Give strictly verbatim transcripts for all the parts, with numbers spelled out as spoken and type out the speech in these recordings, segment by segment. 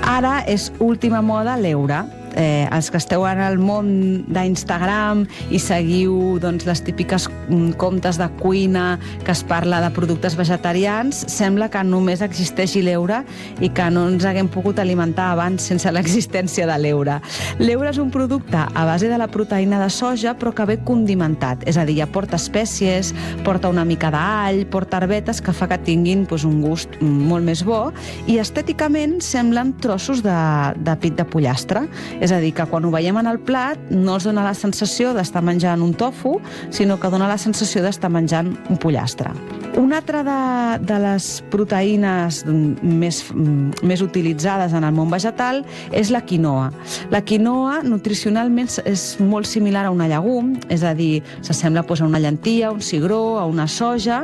Ara és última moda l'Eura. Eh, els que esteu en el món d'Instagram i seguiu doncs, les típiques comptes de cuina que es parla de productes vegetarians, sembla que només existeixi l'Eura i que no ens haguem pogut alimentar abans sense l'existència de l'Eura. L'Eura és un producte a base de la proteïna de soja però que ve condimentat, és a dir, ja porta espècies, porta una mica d'all, porta herbetes que fa que tinguin doncs, un gust molt més bo i estèticament semblen trossos de, de pit de pollastre. És a dir, que quan ho veiem en el plat no els dona la sensació d'estar menjant un tofu, sinó que dona la sensació d'estar menjant un pollastre. Una altra de, de les proteïnes més, més utilitzades en el món vegetal és la quinoa. La quinoa nutricionalment és molt similar a una llegum, és a dir, s'assembla doncs, a una llentia, un cigró, a una soja,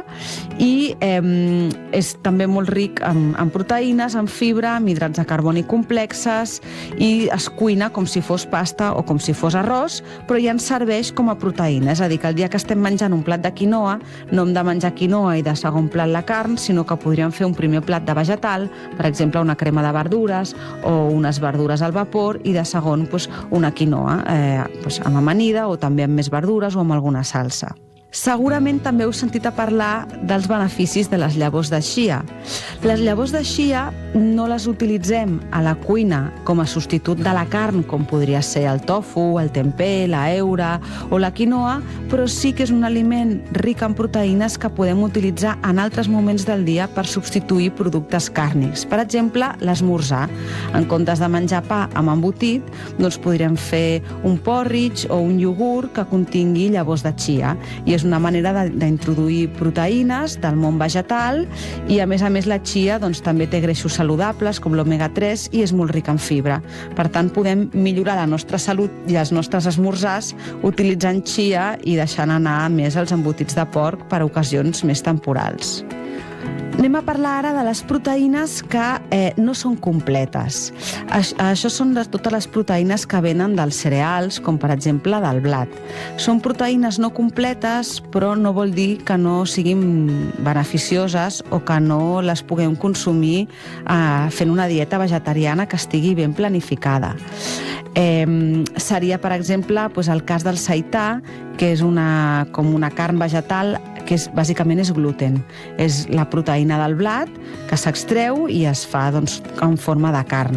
i eh, és també molt ric en, en proteïnes, en fibra, en hidrats de carboni complexes, i es cuina com si fos pasta o com si fos arròs, però ja ens serveix com a proteïna. És a dir, que el dia que estem menjant un plat de quinoa, no hem de menjar quinoa i de segon plat la carn, sinó que podríem fer un primer plat de vegetal, per exemple, una crema de verdures o unes verdures al vapor, i de segon doncs, una quinoa eh, doncs, amb amanida o també amb més verdures o amb alguna salsa. Segurament també heu sentit a parlar dels beneficis de les llavors de chia. Les llavors de chia no les utilitzem a la cuina com a substitut de la carn, com podria ser el tofu, el tempeh, la eura o la quinoa, però sí que és un aliment ric en proteïnes que podem utilitzar en altres moments del dia per substituir productes càrnics. Per exemple, l'esmorzar. En comptes de menjar pa amb embotit, doncs podríem fer un porridge o un iogurt que contingui llavors de chia. I és una manera d'introduir proteïnes del món vegetal i, a més a més, la chia doncs, també té greixos saludables, com l'omega tres, i és molt ric en fibra. Per tant, podem millorar la nostra salut i els nostres esmorzars utilitzant chia i deixant anar més els embotits de porc per a ocasions més temporals. Anem a parlar ara de les proteïnes que eh, no són completes. Això són les, totes les proteïnes que venen dels cereals, com per exemple del blat. Són proteïnes no completes, però no vol dir que no siguin beneficioses o que no les puguem consumir eh, fent una dieta vegetariana que estigui ben planificada. Eh, seria, per exemple, doncs el cas del seità, que és una, com una carn vegetal que és, bàsicament és gluten. És la proteïna del blat que s'extreu i es fa doncs, en forma de carn.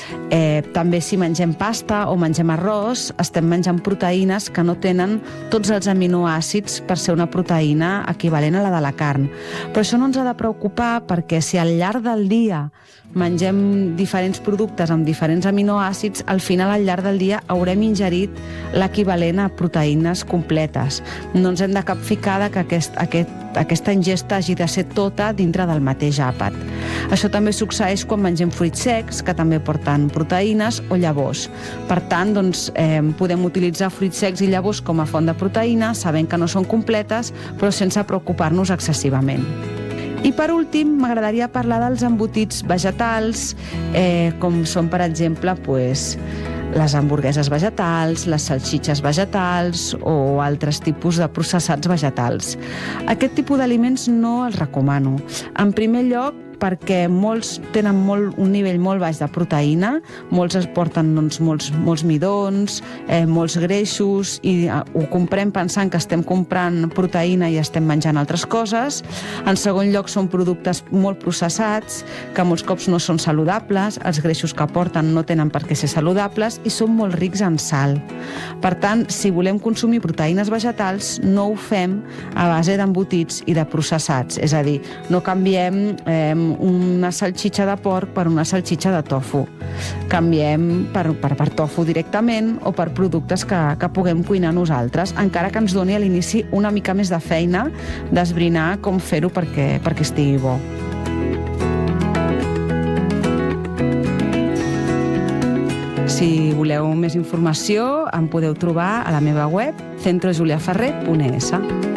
Eh, també si mengem pasta o mengem arròs, estem menjant proteïnes que no tenen tots els aminoàcids per ser una proteïna equivalent a la de la carn. Però això no ens ha de preocupar, perquè si al llarg del dia mengem diferents productes amb diferents aminoàcids, al final, al llarg del dia, haurem ingerit l'equivalent a proteïnes completes. No ens hem de capficar que aquest, aquest, aquesta ingesta hagi de ser tota dintre del mateix àpat. Això també succeeix quan mengem fruits secs, que també porten proteïnes, o llavors. Per tant, doncs, eh, podem utilitzar fruits secs i llavors com a font de proteïna, sabent que no són completes, però sense preocupar-nos excessivament. I per últim, m'agradaria parlar dels embotits vegetals, eh, com són, per exemple, pues, les hamburgueses vegetals, les salsitxes vegetals o altres tipus de processats vegetals. Aquest tipus d'aliments no els recomano. En primer lloc, perquè molts tenen molt, un nivell molt baix de proteïna, molts es porten doncs, molts, molts midons, eh, molts greixos, i eh, ho comprem pensant que estem comprant proteïna i estem menjant altres coses. En segon lloc, són productes molt processats, que molts cops no són saludables, els greixos que porten no tenen per què ser saludables i són molt rics en sal. Per tant, si volem consumir proteïnes vegetals, no ho fem a base d'embotits i de processats, és a dir, no canviem eh, una salxitxa de porc per una salxitxa de tofu. Canviem per, per, per tofu directament o per productes que, que puguem cuinar nosaltres, encara que ens doni a l'inici una mica més de feina d'esbrinar com fer-ho perquè, perquè estigui bo. Si voleu més informació, em podeu trobar a la meva web centro julia ferrer punt es.